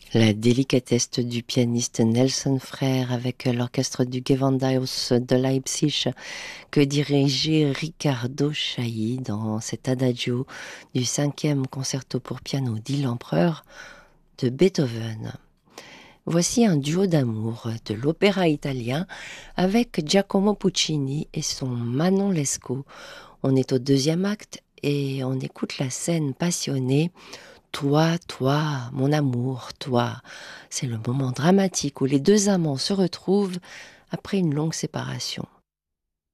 La délicatesse du pianiste Nelson Frère avec l'orchestre du Gewandhaus de Leipzig que dirigeait Riccardo Chailly dans cet adagio du 5e concerto pour piano dit l'Empereur de Beethoven. Voici un duo d'amour de l'opéra italien avec Giacomo Puccini et son Manon Lescaut. On est au deuxième acte et on écoute la scène passionnée. Toi, toi, mon amour, toi. C'est le moment dramatique où les deux amants se retrouvent après une longue séparation.